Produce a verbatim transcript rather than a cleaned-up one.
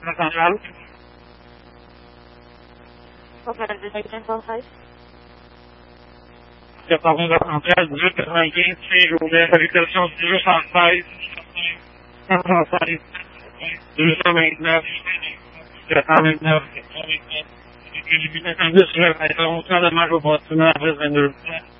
national. Donc, madame de quatre-vingt-quinze, quatre-vingt-neuf centrale, dix-huit quatre-vingt-quinze, Saint-Joseph, salutations deux cent seize, cent seize, deux cent vingt-neuf, quatre cent vingt-neuf, huit cent dix sur la réponse, de dommage au bâtiment, après vingt-deux.